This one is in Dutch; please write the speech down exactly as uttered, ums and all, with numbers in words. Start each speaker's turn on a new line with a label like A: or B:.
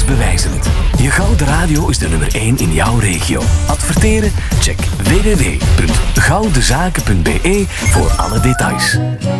A: bewijzen het. Je Gouden Radio is de nummer één in jouw regio. Adverteren? Check w w w punt goudenzaken punt b e voor alle details.